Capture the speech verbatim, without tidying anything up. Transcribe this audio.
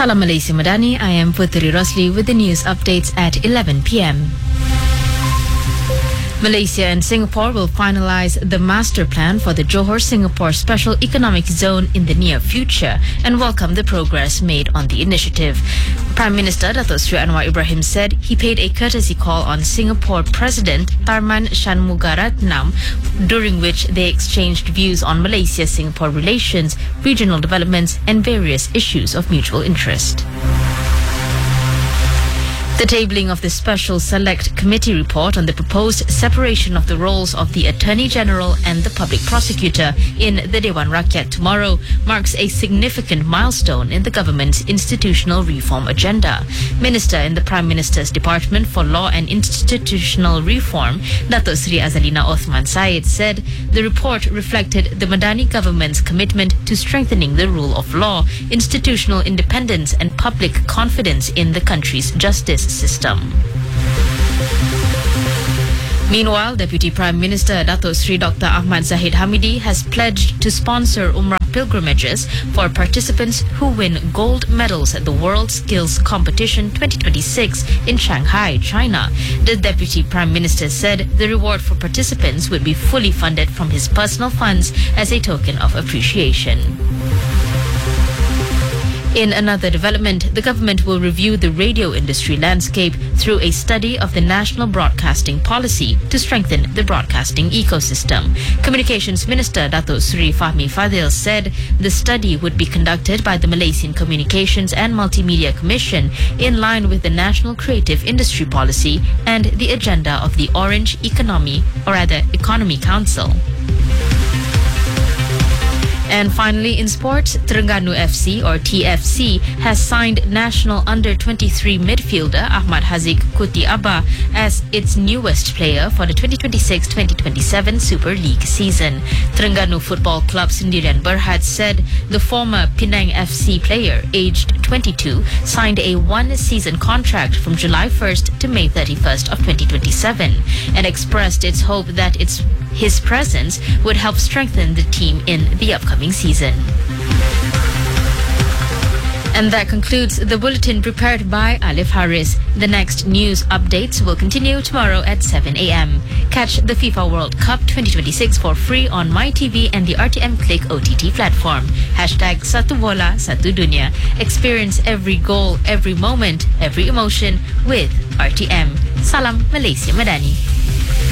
Salam Malaysia Madani, I am Putri Rosli with the news updates at eleven p m Malaysia and Singapore will finalize the master plan for the Johor-Singapore Special Economic Zone in the near future and welcome the progress made on the initiative. Prime Minister Datuk Seri Anwar Ibrahim said he paid a courtesy call on Singapore President Tharman Shanmugaratnam, during which they exchanged views on Malaysia-Singapore relations, regional developments and various issues of mutual interest. The tabling of the Special Select Committee report on the proposed separation of the roles of the Attorney General and the Public Prosecutor in the Dewan Rakyat tomorrow marks a significant milestone in the government's institutional reform agenda. Minister in the Prime Minister's Department for Law and Institutional Reform, Datuk Seri Azalina Othman Said, said the report reflected the Madani government's commitment to strengthening the rule of law, institutional independence and public confidence in the country's justice system. Meanwhile, Deputy Prime Minister Datuk Seri Doctor Ahmad Zahid Hamidi has pledged to sponsor Umrah pilgrimages for participants who win gold medals at the World Skills Competition twenty twenty-six in Shanghai, China. The Deputy Prime Minister said the reward for participants would be fully funded from his personal funds as a token of appreciation. In another development, the government will review the radio industry landscape through a study of the National Broadcasting Policy to strengthen the broadcasting ecosystem. Communications Minister Datuk Seri Fahmi Fadil said the study would be conducted by the Malaysian Communications and Multimedia Commission in line with the National Creative Industry Policy and the agenda of the Orange Economy, or rather Economy Council. And finally, in sports, Terengganu F C or T F C has signed national under twenty-three midfielder Ahmad Haziq Kutiaba as its newest player for the twenty twenty-six twenty twenty-seven Super League season. Terengganu Football Club Sendirian Berhad said the former Penang F C player, aged twenty-two, signed a one-season contract from July first to May thirty-first of twenty twenty-seven and expressed its hope that its his presence would help strengthen the team in the upcoming season. And that concludes the bulletin prepared by Alif Haris. The next news updates will continue tomorrow at seven a m Catch the FIFA World Cup twenty twenty-six for free on MyTV and the R T M Click O T T platform. Hashtag Satu Bola, Satu Dunia. Experience every goal, every moment, every emotion with R T M. Salam Malaysia Madani.